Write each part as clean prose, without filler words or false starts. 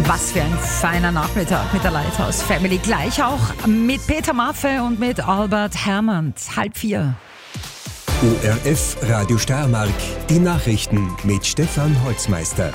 Was für ein feiner Nachmittag mit der Lighthouse Family. Gleich auch mit Peter Maffay und mit Albert Hermann. 3:30. ORF Radio Steiermark, die Nachrichten mit Stefan Holzmeister.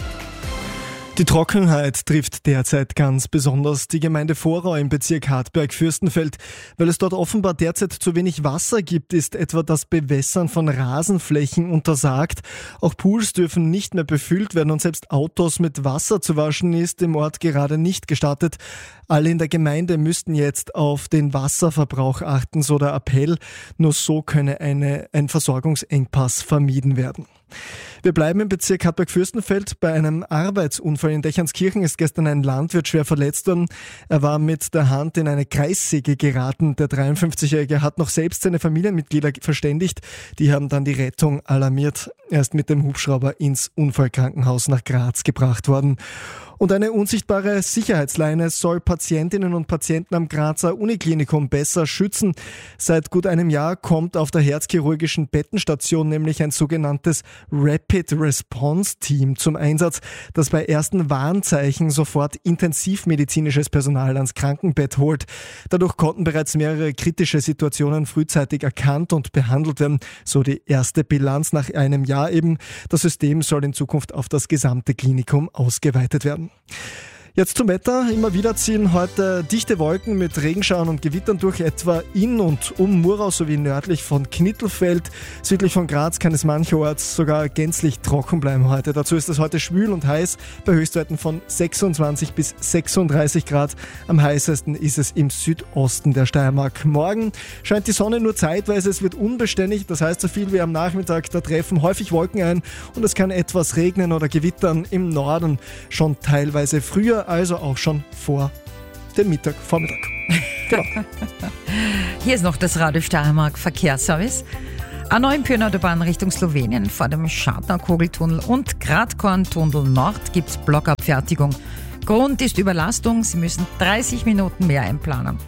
Die Trockenheit trifft derzeit ganz besonders die Gemeinde Vorau im Bezirk Hartberg-Fürstenfeld. Weil es dort offenbar derzeit zu wenig Wasser gibt, ist etwa das Bewässern von Rasenflächen untersagt. Auch Pools dürfen nicht mehr befüllt werden und selbst Autos mit Wasser zu waschen ist im Ort gerade nicht gestattet. Alle in der Gemeinde müssten jetzt auf den Wasserverbrauch achten, so der Appell. Nur so könne ein Versorgungsengpass vermieden werden. Wir bleiben im Bezirk Hartberg-Fürstenfeld. Bei einem Arbeitsunfall in Dächanskirchen ist gestern ein Landwirt schwer verletzt worden. Er war mit der Hand in eine Kreissäge geraten. Der 53-Jährige hat noch selbst seine Familienmitglieder verständigt. Die haben dann die Rettung alarmiert. Er ist mit dem Hubschrauber ins Unfallkrankenhaus nach Graz gebracht worden. Und eine unsichtbare Sicherheitsleine soll Patientinnen und Patienten am Grazer Uniklinikum besser schützen. Seit gut einem Jahr kommt auf der herzchirurgischen Bettenstation nämlich ein sogenanntes Rapid Response Team zum Einsatz, das bei ersten Warnzeichen sofort intensivmedizinisches Personal ans Krankenbett holt. Dadurch konnten bereits mehrere kritische Situationen frühzeitig erkannt und behandelt werden, so die erste Bilanz nach einem Jahr eben. Das System soll in Zukunft auf das gesamte Klinikum ausgeweitet werden. Jetzt zum Wetter. Immer wieder ziehen heute dichte Wolken mit Regenschauern und Gewittern durch, etwa in und um Murau sowie nördlich von Knittelfeld. Südlich von Graz kann es mancherorts sogar gänzlich trocken bleiben heute. Dazu ist es heute schwül und heiß bei Höchstwerten von 26 bis 36 Grad. Am heißesten ist es im Südosten der Steiermark. Morgen scheint die Sonne nur zeitweise, es wird unbeständig, das heißt so viel wie am Nachmittag. Da treffen häufig Wolken ein und es kann etwas regnen oder gewittern im Norden schon teilweise früher, also auch schon vor dem Vormittag. Genau. Hier ist noch das Radio Steiermark Verkehrsservice. A9 Pyrnautobahn Richtung Slowenien vor dem Schartner-Kogeltunnel und Gradkorn-Tunnel Nord gibt es Blockabfertigung. Grund ist Überlastung, Sie müssen 30 Minuten mehr einplanen.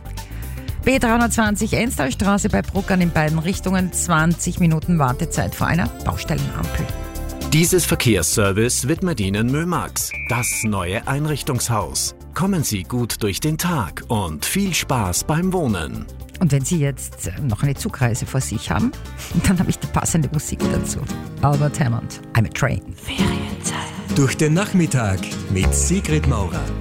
B320 Enstallstraße bei Bruckern in beiden Richtungen, 20 Minuten Wartezeit vor einer Baustellenampel. Dieses Verkehrsservice widmet Ihnen Mömax, das neue Einrichtungshaus. Kommen Sie gut durch den Tag und viel Spaß beim Wohnen. Und wenn Sie jetzt noch eine Zugreise vor sich haben, dann habe ich die passende Musik dazu. Albert Hammond, I'm a Train. Durch den Nachmittag mit Sigrid Maurer.